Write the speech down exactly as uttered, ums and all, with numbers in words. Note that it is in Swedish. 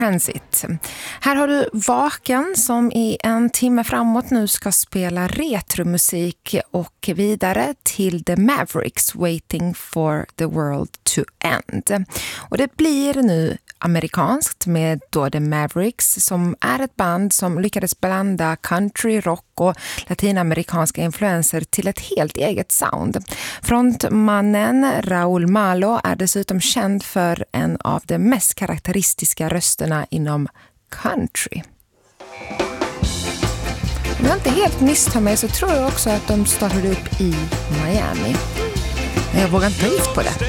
Transit. Här har du Vaken som i en timme framåt nu ska spela retromusik och vidare till The Mavericks, Waiting for the World to End. Och det blir nu amerikanskt med då The Mavericks som är ett band som lyckades blanda country, rock och latinamerikanska influenser till ett helt eget sound. Frontmannen Raúl Malo är dessutom känd för en av de mest karaktäristiska rösterna inom country. Om jag inte helt misstar mig så tror jag också att de startade upp i Miami. Men jag vågar inte ta gift på det.